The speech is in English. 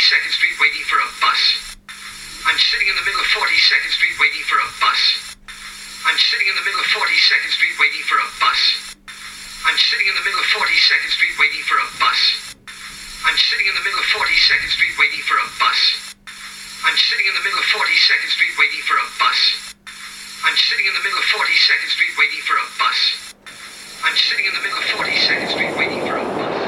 42nd Street waiting for a bus. I'm sitting in the middle of 42nd Street waiting for a bus. I'm sitting in the middle of 42nd Street waiting for a bus. I'm sitting in the middle of 42nd Street waiting for a bus. I'm sitting in the middle of 42nd Street waiting for a bus. I'm sitting in the middle of 42nd Street